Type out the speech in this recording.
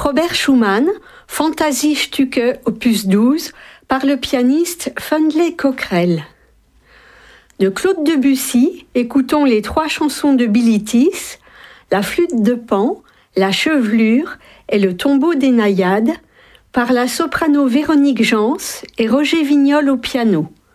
Robert Schumann, Fantasiestücke opus 12, par le pianiste Findlay Cockrell. De Claude Debussy, écoutons les 3 chansons de Bilitis, La flûte de Pan, La chevelure et Le tombeau des naïades, par la soprano Véronique Jans et Roger Vignol au piano.